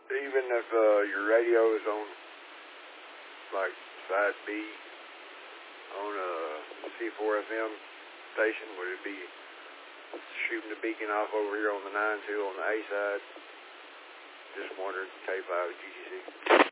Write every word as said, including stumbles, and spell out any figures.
even if uh, your radio is on, like, side B on a C four F M station, would it be shooting the beacon off over here on the nine two on the A side? Just wondered, K five G G C.